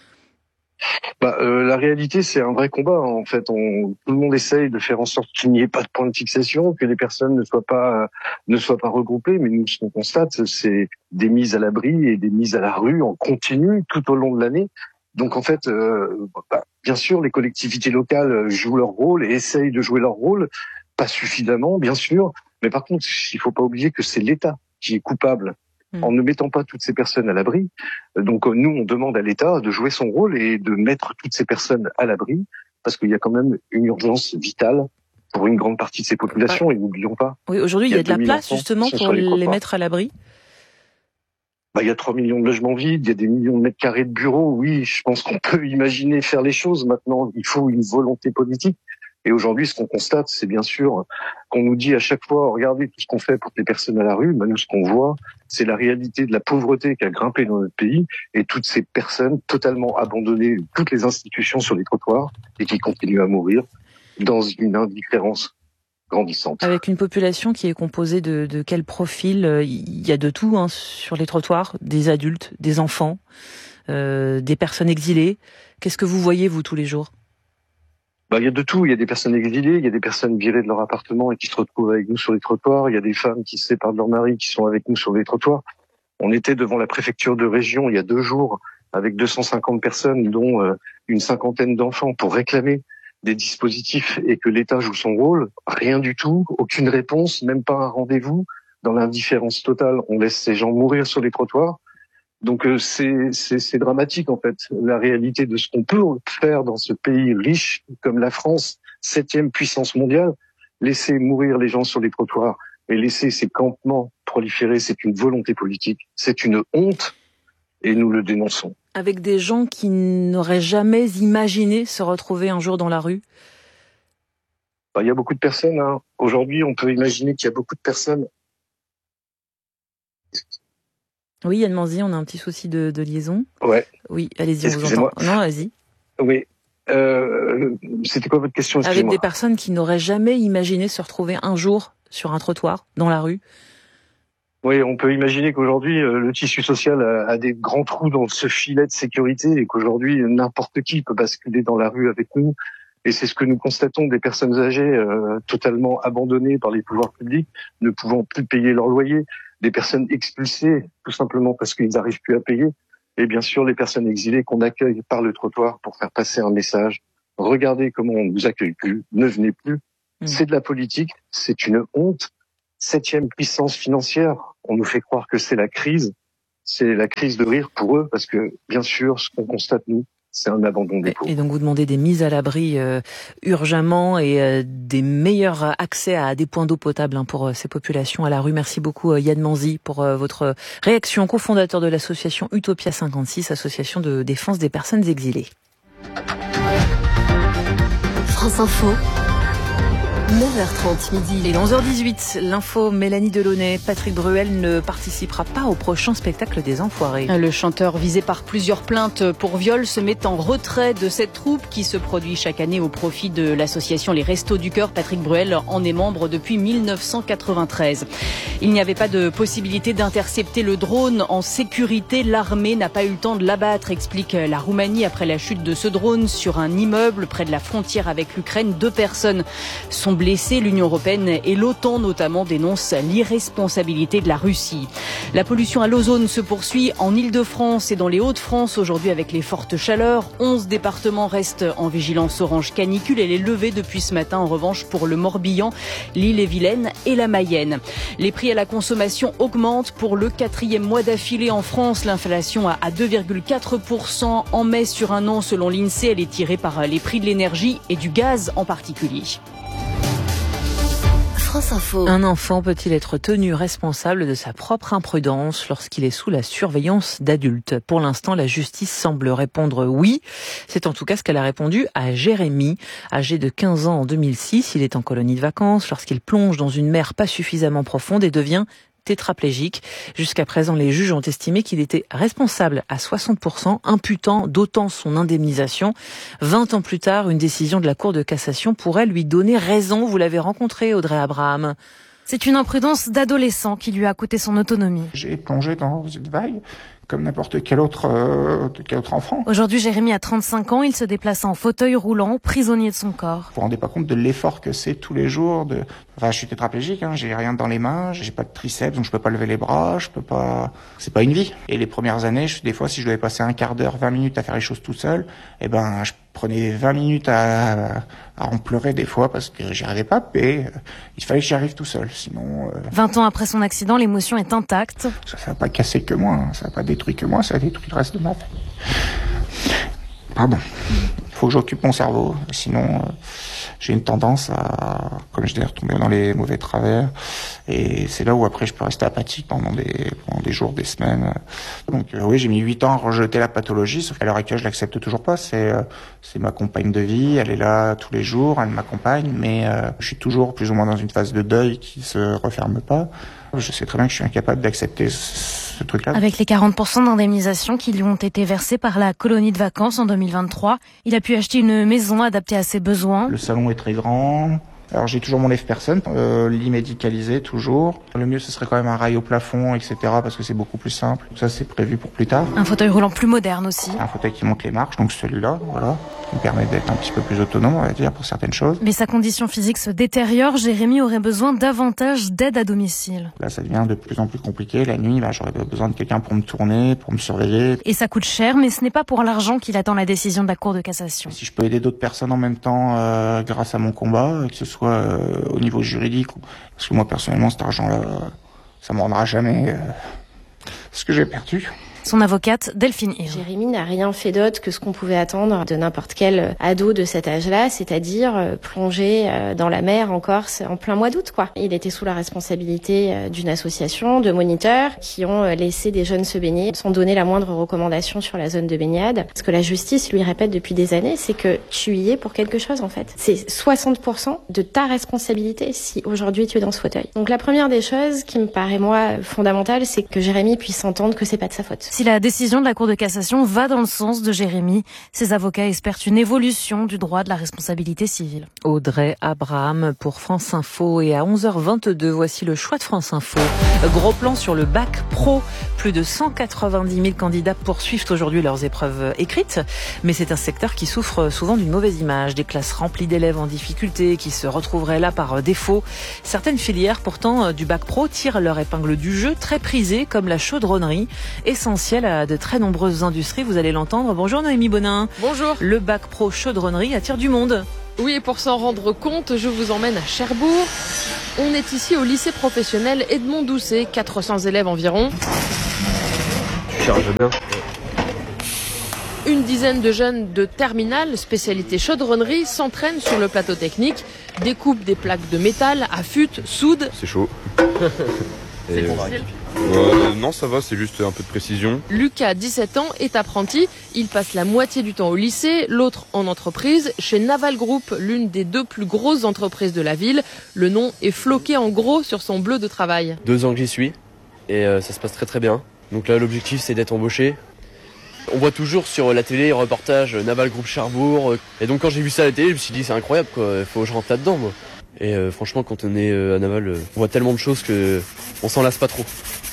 La réalité, c'est un vrai combat. En fait, tout le monde essaye de faire en sorte qu'il n'y ait pas de point de fixation, que les personnes ne soient pas regroupées. Mais nous, ce qu'on constate, c'est des mises à l'abri et des mises à la rue en continu tout au long de l'année. Donc en fait, bien sûr, les collectivités locales jouent leur rôle et essayent de jouer leur rôle, pas suffisamment, bien sûr. Mais par contre, il faut pas oublier que c'est l'État qui est coupable en ne mettant pas toutes ces personnes à l'abri. Donc nous, on demande à l'État de jouer son rôle et de mettre toutes ces personnes à l'abri, parce qu'il y a quand même une urgence vitale pour une grande partie de ces populations. Et n'oublions pas. Oui, aujourd'hui, il y a de la place justement pour les mettre à l'abri. Il y a 3 millions de logements vides, il y a des millions de mètres carrés de bureaux. Oui, je pense qu'on peut imaginer faire les choses. Maintenant, il faut une volonté politique. Et aujourd'hui, ce qu'on constate, c'est bien sûr qu'on nous dit à chaque fois, regardez tout ce qu'on fait pour les personnes à la rue. Nous, ce qu'on voit, c'est la réalité de la pauvreté qui a grimpé dans notre pays et toutes ces personnes totalement abandonnées, toutes les institutions sur les trottoirs et qui continuent à mourir dans une indifférence grandissante. Avec une population qui est composée de quel profil? Il y a de tout sur les trottoirs, des adultes, des enfants, des personnes exilées. Qu'est-ce que vous voyez, vous, tous les jours? Il y a de tout. Il y a des personnes exilées, il y a des personnes virées de leur appartement et qui se retrouvent avec nous sur les trottoirs. Il y a des femmes qui se séparent de leur mari qui sont avec nous sur les trottoirs. On était devant la préfecture de région il y a 2 jours avec 250 personnes, dont une cinquantaine d'enfants, pour réclamer des dispositifs et que l'État joue son rôle. Rien du tout, aucune réponse, même pas un rendez-vous. Dans l'indifférence totale, on laisse ces gens mourir sur les trottoirs. Donc c'est dramatique en fait, la réalité de ce qu'on peut faire dans ce pays riche comme la France, 7e puissance mondiale. Laisser mourir les gens sur les trottoirs et laisser ces campements proliférer, c'est une volonté politique, c'est une honte et nous le dénonçons. Avec des gens qui n'auraient jamais imaginé se retrouver un jour dans la rue? Il y a beaucoup de personnes. Aujourd'hui, on peut imaginer qu'il y a beaucoup de personnes. Oui, Yann Manzi, on a un petit souci de liaison. Ouais. Oui, allez-y, on vous entend. Non, allez-y. Oui. C'était quoi votre question? Avec des personnes qui n'auraient jamais imaginé se retrouver un jour sur un trottoir, dans la rue. Oui, on peut imaginer qu'aujourd'hui, le tissu social a des grands trous dans ce filet de sécurité et qu'aujourd'hui, n'importe qui peut basculer dans la rue avec nous. Et c'est ce que nous constatons, des personnes âgées totalement abandonnées par les pouvoirs publics, ne pouvant plus payer leur loyer, des personnes expulsées tout simplement parce qu'ils n'arrivent plus à payer, et bien sûr les personnes exilées qu'on accueille par le trottoir pour faire passer un message. Regardez comment on ne vous accueille plus, ne venez plus. C'est de la politique, c'est une honte. 7e puissance financière, on nous fait croire que c'est la crise de rire pour eux, parce que bien sûr, ce qu'on constate nous, c'est un abandon des pauvres. Et donc vous demandez des mises à l'abri urgemment et des meilleurs accès à des points d'eau potable pour ces populations à la rue. Merci beaucoup Yann Manzi pour votre réaction, cofondateur de l'association Utopia 56, association de défense des personnes exilées. France Info. 9h30 midi. Et 11h18, l'info Mélanie Delaunay. Patrick Bruel ne participera pas au prochain spectacle des Enfoirés. Le chanteur visé par plusieurs plaintes pour viol se met en retrait de cette troupe qui se produit chaque année au profit de l'association Les Restos du Cœur. Patrick Bruel en est membre depuis 1993. Il n'y avait pas de possibilité d'intercepter le drone en sécurité. L'armée n'a pas eu le temps de l'abattre, explique la Roumanie après la chute de ce drone sur un immeuble près de la frontière avec l'Ukraine. 2 personnes sont blessés. L'Union européenne et l'OTAN notamment dénoncent l'irresponsabilité de la Russie. La pollution à l'ozone se poursuit en Île-de-France et dans les Hauts-de-France aujourd'hui avec les fortes chaleurs. 11 départements restent en vigilance orange canicule. Elle est levée depuis ce matin en revanche pour le Morbihan, l'Ille-et-Vilaine et la Mayenne. Les prix à la consommation augmentent pour le 4e mois d'affilée en France. L'inflation à 2,4% en mai sur un an selon l'INSEE. Elle est tirée par les prix de l'énergie et du gaz en particulier. France Info. Un enfant peut-il être tenu responsable de sa propre imprudence lorsqu'il est sous la surveillance d'adultes? Pour l'instant, la justice semble répondre oui. C'est en tout cas ce qu'elle a répondu à Jérémy, âgé de 15 ans en 2006. Il est en colonie de vacances lorsqu'il plonge dans une mer pas suffisamment profonde et devient tétraplégique. Jusqu'à présent, les juges ont estimé qu'il était responsable à 60%, imputant d'autant son indemnisation. 20 ans plus tard, une décision de la Cour de cassation pourrait lui donner raison. Vous l'avez rencontré, Audrey Abraham. C'est une imprudence d'adolescent qui lui a coûté son autonomie. J'ai plongé dans une vague comme n'importe quel autre enfant. Aujourd'hui, Jérémy a 35 ans, il se déplace en fauteuil roulant, prisonnier de son corps. Vous vous rendez pas compte de l'effort que c'est tous les jours Enfin, je suis tétraplégique, j'ai rien dans les mains, j'ai pas de triceps, donc je peux pas lever les bras, c'est pas une vie. Et les premières années, des fois, si je devais passer un quart d'heure, 20 minutes à faire les choses tout seul, je prenais 20 minutes à en pleurer des fois parce que j'y arrivais pas, et il fallait que j'y arrive tout seul, sinon... 20 ans après son accident, l'émotion est intacte. Ça n'a pas cassé que moi, ça n'a pas détruit que moi, ça a détruit le reste de ma vie. Pardon. Il faut que j'occupe mon cerveau, sinon j'ai une tendance à, comme je dis, retomber dans les mauvais travers, et c'est là où après je peux rester apathique pendant des jours, des semaines. Donc oui, j'ai mis 8 ans à rejeter la pathologie, sauf qu'à l'heure actuelle je l'accepte toujours pas. C'est ma compagne de vie, elle est là tous les jours, elle m'accompagne, mais je suis toujours plus ou moins dans une phase de deuil qui se referme pas. Je sais très bien que je suis incapable d'accepter ce truc-là. Avec les 40% d'indemnisation qui lui ont été versés par la colonie de vacances en 2023, il a pu acheter une maison adaptée à ses besoins. Le salon est très grand. Alors j'ai toujours mon lève-personne, lit médicalisé toujours. Le mieux ce serait quand même un rail au plafond, etc. parce que c'est beaucoup plus simple. Ça c'est prévu pour plus tard. Un fauteuil roulant plus moderne aussi. Un fauteuil qui monte les marches, donc celui-là, voilà, qui me permet d'être un petit peu plus autonome, on va dire, pour certaines choses. Mais sa condition physique se détériore, Jérémy aurait besoin davantage d'aide à domicile. Là ça devient de plus en plus compliqué. La nuit, j'aurais besoin de quelqu'un pour me tourner, pour me surveiller. Et ça coûte cher, mais ce n'est pas pour l'argent qu'il attend la décision de la Cour de cassation. Si je peux aider d'autres personnes en même temps grâce à mon combat, que ce soit au niveau juridique, parce que moi personnellement cet argent-là, ça me rendra jamais ce que j'ai perdu. Son avocate, Delphine Hir. Jérémy n'a rien fait d'autre que ce qu'on pouvait attendre de n'importe quel ado de cet âge-là, c'est-à-dire plonger dans la mer en Corse en plein mois d'août, quoi. Il était sous la responsabilité d'une association de moniteurs qui ont laissé des jeunes se baigner sans donner la moindre recommandation sur la zone de baignade. Ce que la justice lui répète depuis des années, c'est que tu y es pour quelque chose, en fait. C'est 60% de ta responsabilité si aujourd'hui tu es dans ce fauteuil. Donc la première des choses qui me paraît, moi, fondamentale, c'est que Jérémy puisse entendre que c'est pas de sa faute. Si la décision de la Cour de cassation va dans le sens de Jérémy, ses avocats espèrent une évolution du droit de la responsabilité civile. Audrey Abraham pour France Info, et à 11h22, voici le choix de France Info. Gros plan sur le bac pro. Plus de 190 000 candidats poursuivent aujourd'hui leurs épreuves écrites, mais c'est un secteur qui souffre souvent d'une mauvaise image, des classes remplies d'élèves en difficulté qui se retrouveraient là par défaut. Certaines filières pourtant du bac pro tirent leur épingle du jeu, très prisées comme la chaudronnerie, essentielle à de très nombreuses industries, vous allez l'entendre. Bonjour Noémie Bonin. Bonjour. Le bac pro chaudronnerie attire du monde. Oui, et pour s'en rendre compte, je vous emmène à Cherbourg. On est ici au lycée professionnel Edmond Doucet, 400 élèves environ. Tu charges bien. Une dizaine de jeunes de terminale, spécialité chaudronnerie, s'entraînent sur le plateau technique, découpent des plaques de métal, affûtent, soudent. C'est chaud. C'est difficile. Non, ça va, c'est juste un peu de précision. Lucas, 17 ans, est apprenti. Il passe la moitié du temps au lycée, l'autre en entreprise, chez Naval Group, l'une des 2 plus grosses entreprises de la ville. Le nom est floqué en gros sur son bleu de travail. 2 ans que j'y suis, et ça se passe très très bien. Donc là, l'objectif, c'est d'être embauché. On voit toujours sur la télé, reportage Naval Group Cherbourg. Et donc quand j'ai vu ça à la télé, je me suis dit, c'est incroyable, quoi. Il faut que je rentre là-dedans, moi. Et franchement, quand on est à Naval, on voit tellement de choses que on s'en lasse pas trop.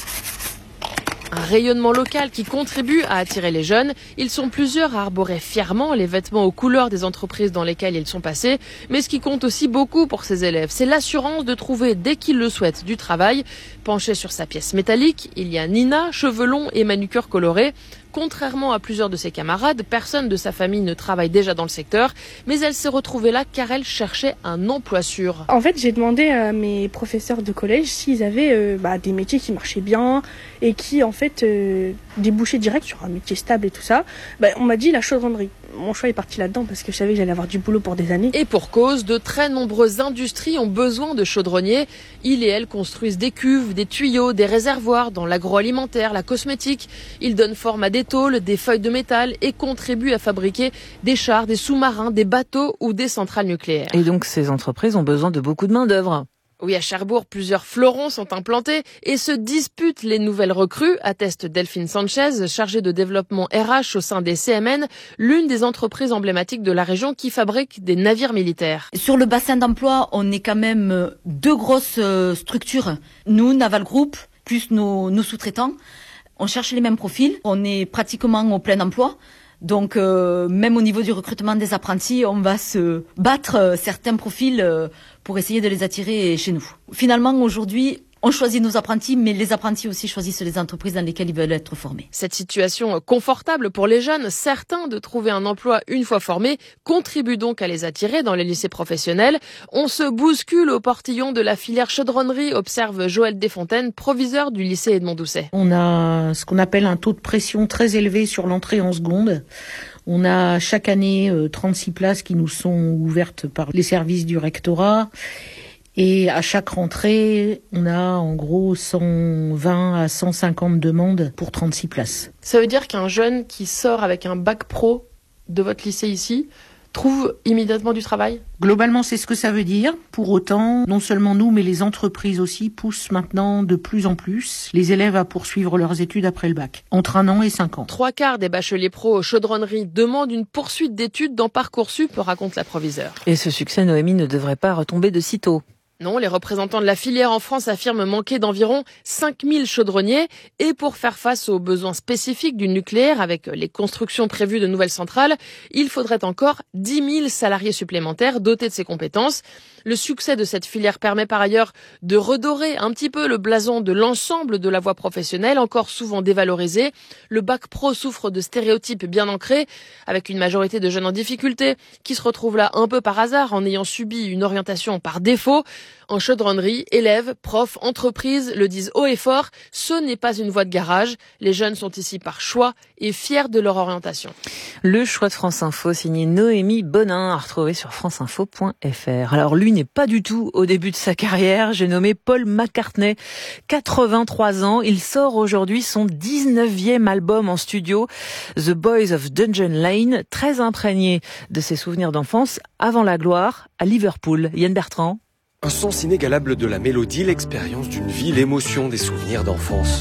Un rayonnement local qui contribue à attirer les jeunes. Ils sont plusieurs à arborer fièrement les vêtements aux couleurs des entreprises dans lesquelles ils sont passés. Mais ce qui compte aussi beaucoup pour ces élèves, c'est l'assurance de trouver, dès qu'ils le souhaitent, du travail. Penchée sur sa pièce métallique, il y a Nina, cheveux longs et manucure colorée. Contrairement à plusieurs de ses camarades, personne de sa famille ne travaille déjà dans le secteur, mais elle s'est retrouvée là car elle cherchait un emploi sûr. En fait, j'ai demandé à mes professeurs de collège s'ils avaient des métiers qui marchaient bien et qui, en fait, débouchaient direct sur un métier stable et tout ça. On m'a dit la chaudronnerie. Mon choix est parti là-dedans parce que je savais que j'allais avoir du boulot pour des années. Et pour cause, de très nombreuses industries ont besoin de chaudronniers. Ils et elles construisent des cuves, des tuyaux, des réservoirs dans l'agroalimentaire, la cosmétique. Ils donnent forme à des tôles, des feuilles de métal et contribuent à fabriquer des chars, des sous-marins, des bateaux ou des centrales nucléaires. Et donc ces entreprises ont besoin de beaucoup de main-d'œuvre. Oui, à Cherbourg, plusieurs fleurons sont implantés et se disputent les nouvelles recrues, atteste Delphine Sanchez, chargée de développement RH au sein des CMN, l'une des entreprises emblématiques de la région qui fabrique des navires militaires. Sur le bassin d'emploi, on est quand même 2 grosses structures. Nous, Naval Group, plus nos sous-traitants. On cherche les mêmes profils. On est pratiquement au plein emploi. Donc, même au niveau du recrutement des apprentis, on va se battre certains profils pour essayer de les attirer chez nous. Finalement, aujourd'hui, on choisit nos apprentis, mais les apprentis aussi choisissent les entreprises dans lesquelles ils veulent être formés. Cette situation confortable pour les jeunes, certains de trouver un emploi une fois formés, contribue donc à les attirer dans les lycées professionnels. On se bouscule au portillon de la filière chaudronnerie, observe Joël Desfontaines, proviseur du lycée Edmond Doucet. On a ce qu'on appelle un taux de pression très élevé sur l'entrée en seconde. On a chaque année 36 places qui nous sont ouvertes par les services du rectorat. Et à chaque rentrée, on a en gros 120 à 150 demandes pour 36 places. Ça veut dire qu'un jeune qui sort avec un bac pro de votre lycée ici trouve immédiatement du travail ? Globalement, c'est ce que ça veut dire. Pour autant, non seulement nous, mais les entreprises aussi poussent maintenant de plus en plus les élèves à poursuivre leurs études après le bac, entre 1 an et 5 ans. 3/4 des bacheliers pro chaudronnerie demandent une poursuite d'études dans Parcoursup, raconte la proviseure. Et ce succès, Noémie, ne devrait pas retomber de sitôt. Non, les représentants de la filière en France affirment manquer d'environ 5000 chaudronniers. Et pour faire face aux besoins spécifiques du nucléaire avec les constructions prévues de nouvelles centrales, il faudrait encore 10 000 salariés supplémentaires dotés de ces compétences. Le succès de cette filière permet par ailleurs de redorer un petit peu le blason de l'ensemble de la voie professionnelle, encore souvent dévalorisée. Le bac pro souffre de stéréotypes bien ancrés, avec une majorité de jeunes en difficulté qui se retrouvent là un peu par hasard en ayant subi une orientation par défaut. En chaudronnerie, élèves, profs, entreprises le disent haut et fort, ce n'est pas une voie de garage. Les jeunes sont ici par choix et fiers de leur orientation. Le choix de France Info, signé Noémie Bonin, à retrouver sur franceinfo.fr. Alors lui n'est pas du tout au début de sa carrière, j'ai nommé Paul McCartney, 83 ans, il sort aujourd'hui son 19e album en studio, The Boys of Dungeon Lane, très imprégné de ses souvenirs d'enfance avant la gloire à Liverpool. Yann Bertrand. Un sens inégalable de la mélodie, l'expérience d'une vie, l'émotion des souvenirs d'enfance.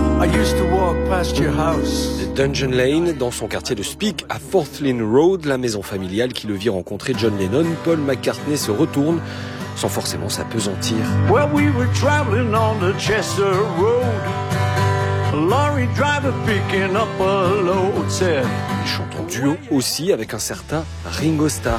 Dungeon Lane, dans son quartier de Speke, à Fourth Lane Road, la maison familiale qui le vit rencontrer John Lennon, Paul McCartney se retourne sans forcément s'apesantir. Well, we were traveling on the Chester Road. A lorry driver picking up a load said. Il chante en duo aussi avec un certain Ringo Starr.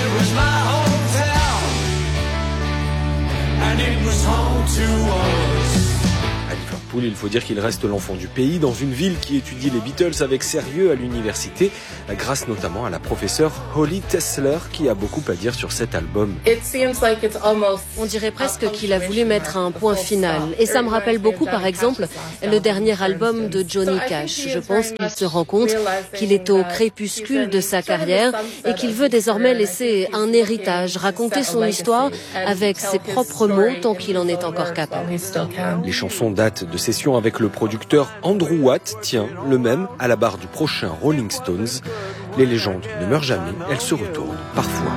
À Liverpool, il faut dire qu'il reste l'enfant du pays dans une ville qui étudie les Beatles avec sérieux à l'université, grâce notamment à la professeure Holly Tesler qui a beaucoup à dire sur cet album. On dirait presque qu'il a voulu mettre un point final. Et ça me rappelle beaucoup, par exemple, le dernier album de Johnny Cash. Je pense qu'il se rend compte qu'il est au crépuscule de sa carrière et qu'il veut désormais laisser un héritage, raconter son histoire avec ses propres mots tant qu'il en est encore capable. Les chansons datent de sessions avec le producteur Andrew Watt, tiens, le même à la barre du prochain Rolling Stones. Les légendes ne meurent jamais, elles se retournent parfois.